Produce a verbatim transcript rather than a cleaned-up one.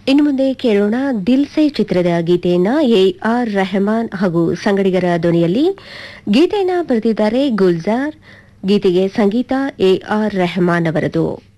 ಇನ್ನು ಮುಂದೆ ಕೇಳೋಣ ದಿಲ್ ಸೆ ಚಿತ್ರದ ಗೀತೆಯನ್ನ ಎ ಆರ್ ರೆಹಮಾನ್ ಹಾಗೂ ಸಂಗಡಿಗರ ಧ್ವನಿಯಲ್ಲಿ. ಗೀತೆಯನ್ನ ಬರೆದಿದ್ದಾರೆ ಗುಲ್ಜಾರ್, ಗೀತೆಗೆ ಸಂಗೀತ ಎ ಆರ್ ರೆಹಮಾನ್ ಅವರದು.